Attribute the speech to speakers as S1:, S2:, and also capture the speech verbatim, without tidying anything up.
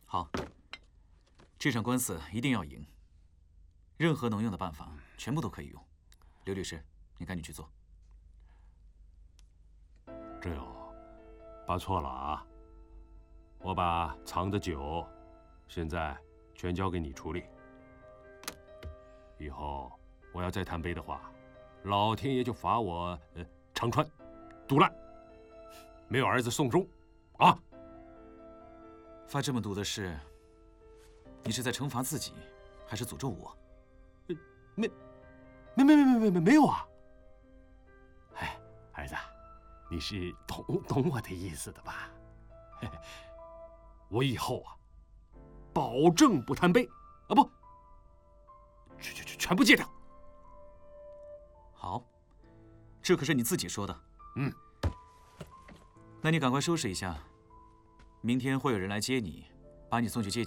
S1: 好，这场官司一定要赢。任何能用的办法，全部都可以用。刘律师，你赶紧去做。
S2: 志友，办错了啊！我把藏的酒，现在全交给你处理。以后我要再贪杯的话，老天爷就罚我呃长川毒烂，没有儿子送终，啊！
S1: 发这么毒的誓，你是在惩罚自己，还是诅咒我？
S2: 没，没没没没没没没有啊！哎，儿子，你是懂懂我的意思的吧？我以后啊，保证不贪杯啊，不，全全全部戒掉。
S1: 好，这可是你自己说的。
S2: 嗯，
S1: 那你赶快收拾一下，明天会有人来接你，把你送去戒酒。